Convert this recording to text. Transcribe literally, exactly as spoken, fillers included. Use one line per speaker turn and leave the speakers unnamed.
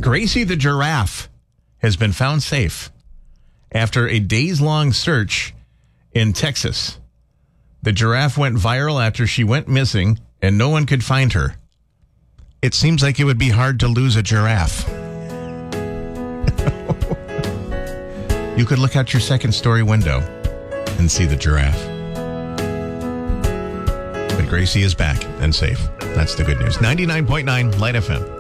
Gracie the giraffe has been found safe after a days-long search in Texas. The giraffe went viral after she went missing and no one could find her.
It seems like it would be hard to lose a giraffe.
You could look out your second story window and see the giraffe.
But Gracie is back and safe. That's the good news. ninety-nine point nine Light F M.